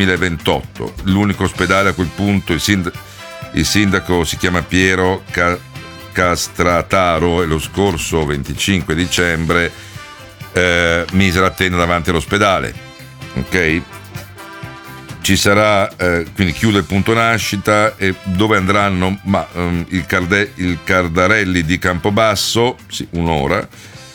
2028. L'unico ospedale a quel punto, il sindaco si chiama Piero Castrataro, e lo scorso 25 dicembre mise la tenda davanti all'ospedale. Ok? Ci sarà, quindi chiude il punto nascita, e dove andranno? Il Cardarelli di Campobasso, sì, un'ora.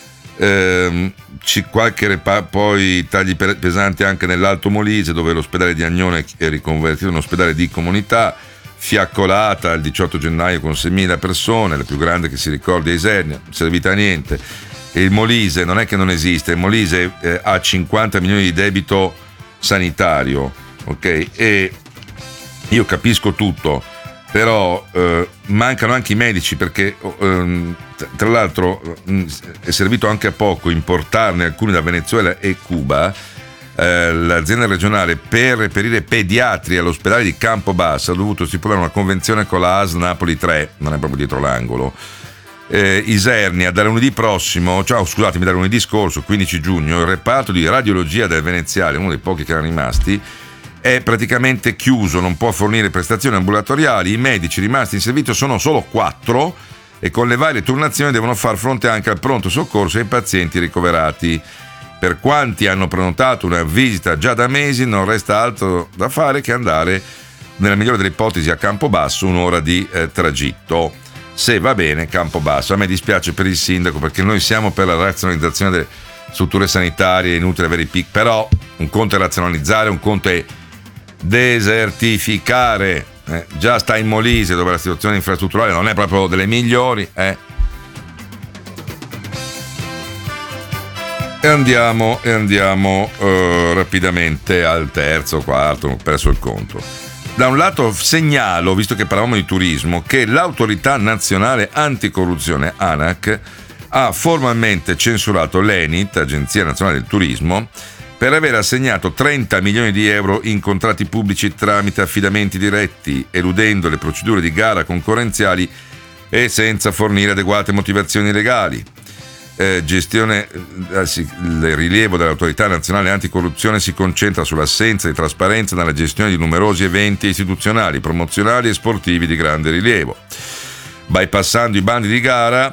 Poi tagli pesanti anche nell'Alto Molise, dove l'ospedale di Agnone è riconvertito in ospedale di comunità. Fiaccolata il 18 gennaio con 6.000 persone, la più grande che si ricordi a Isernia, non è servita a niente. E il Molise non è che non esiste, il Molise ha 50 milioni di debito sanitario. Ok, e io capisco tutto, però mancano anche i medici, perché tra l'altro è servito anche a poco importarne alcuni da Venezuela e Cuba. L'azienda regionale, per reperire pediatri all'ospedale di Campobasso, ha dovuto stipulare una convenzione con la ASL Napoli 3, non è proprio dietro l'angolo. Isernia, da lunedì scorso, 15 giugno, il reparto di radiologia del Veneziale, uno dei pochi che erano rimasti, è praticamente chiuso, non può fornire prestazioni ambulatoriali. I medici rimasti in servizio sono solo 4, e con le varie turnazioni devono far fronte anche al pronto soccorso e ai pazienti ricoverati. Per quanti hanno prenotato una visita già da mesi, non resta altro da fare che andare, nella migliore delle ipotesi, a Campobasso, un'ora di tragitto. Se va bene Campobasso. A me dispiace per il sindaco, perché noi siamo per la razionalizzazione delle strutture sanitarie, è inutile avere i pic, però un conto è razionalizzare, un conto è desertificare. Già sta in Molise, dove la situazione infrastrutturale non è proprio delle migliori. E andiamo rapidamente al terzo, quarto, ho perso il conto. Da un lato segnalo, visto che parlavamo di turismo, che l'Autorità Nazionale Anticorruzione, ANAC, ha formalmente censurato l'ENIT, Agenzia Nazionale del Turismo, per aver assegnato 30 milioni di euro in contratti pubblici tramite affidamenti diretti, eludendo le procedure di gara concorrenziali e senza fornire adeguate motivazioni legali. Il rilievo dell'Autorità Nazionale Anticorruzione si concentra sull'assenza di trasparenza nella gestione di numerosi eventi istituzionali, promozionali e sportivi di grande rilievo, bypassando i bandi di gara,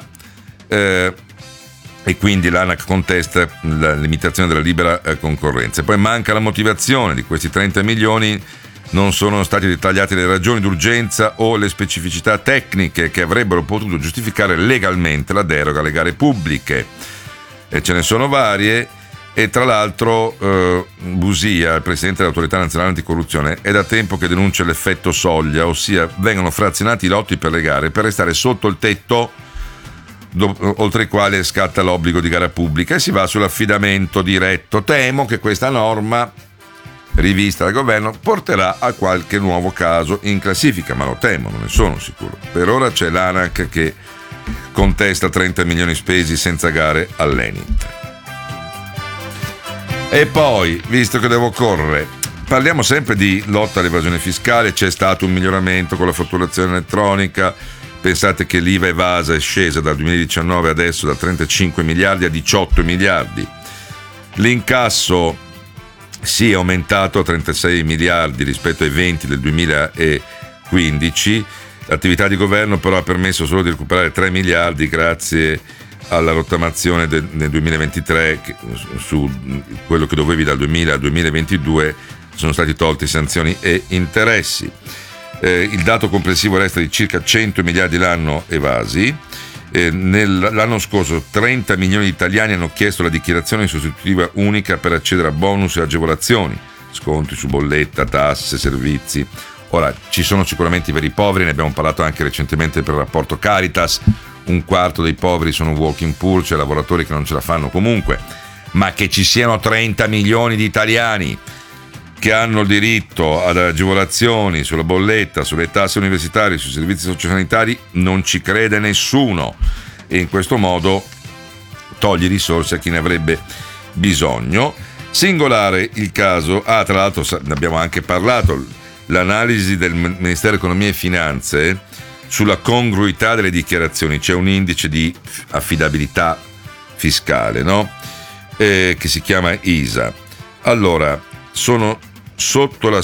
e quindi l'ANAC contesta la limitazione della libera concorrenza. E poi manca la motivazione di questi 30 milioni. Non sono state dettagliate le ragioni d'urgenza o le specificità tecniche che avrebbero potuto giustificare legalmente la deroga alle gare pubbliche. E ce ne sono varie, e tra l'altro Busia, il presidente dell'Autorità Nazionale Anticorruzione, è da tempo che denuncia l'effetto soglia, ossia vengono frazionati i lotti per le gare per restare sotto il tetto oltre il quale scatta l'obbligo di gara pubblica, e si va sull'affidamento diretto. Temo che questa norma, rivista dal governo, porterà a qualche nuovo caso in classifica, ma lo temo, non ne sono sicuro. Per ora c'è l'ANAC che contesta 30 milioni spesi senza gare all'ENIT. E poi, visto che devo correre, parliamo sempre di lotta all'evasione fiscale. C'è stato un miglioramento con la fatturazione elettronica. Pensate che l'IVA evasa è scesa dal 2019 adesso da 35 miliardi a 18 miliardi. L'incasso si è aumentato a 36 miliardi rispetto ai 20 del 2015. L'attività di governo però ha permesso solo di recuperare 3 miliardi grazie alla rottamazione nel 2023, su quello che dovevi dal 2000 al 2022 sono stati tolti sanzioni e interessi. Il dato complessivo resta di circa 100 miliardi l'anno evasi. L'anno scorso 30 milioni di italiani hanno chiesto la dichiarazione sostitutiva unica per accedere a bonus e agevolazioni, sconti su bolletta, tasse, servizi. Ora, ci sono sicuramente i veri poveri, ne abbiamo parlato anche recentemente per il rapporto Caritas. Un quarto dei poveri sono walking poor, cioè lavoratori che non ce la fanno comunque. Ma che ci siano 30 milioni di italiani che hanno il diritto ad agevolazioni sulla bolletta, sulle tasse universitarie, sui servizi sociosanitari, non ci crede nessuno, e in questo modo togli risorse a chi ne avrebbe bisogno. Singolare il caso, tra l'altro ne abbiamo anche parlato, l'analisi del Ministero dell'Economia e Finanze sulla congruità delle dichiarazioni. C'è un indice di affidabilità fiscale, no? Che si chiama ISA. Allora, sono sotto la